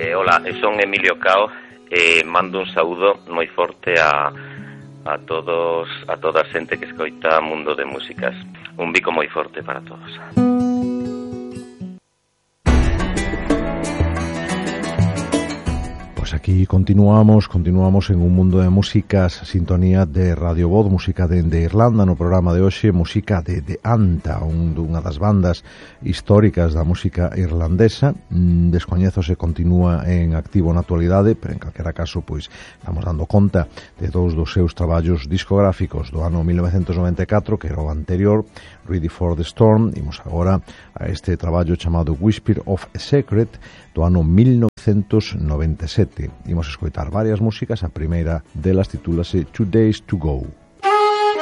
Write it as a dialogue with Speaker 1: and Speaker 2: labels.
Speaker 1: Hola, son Emilio Cao e mando un saúdo moi forte a toda a xente que escoita Mundo de Músicas. Un bico moi forte para todos.
Speaker 2: Aquí continuamos en un mundo de músicas, sintonía de Radio Voz, música de Irlanda, no programa de hoxe, música de Anta, unha das bandas históricas da música irlandesa. Descoñezo se continúa en activo na actualidade, pero en calquera caso, pois, estamos dando conta de dous dos seus traballos discográficos do ano 1994, que era o anterior, Ready for the Storm. Imos agora a este traballo chamado Whisper of a Secret, do ano 1997. Imos escoitar varias músicas, a primeira delas titúlase 2 Days to Go.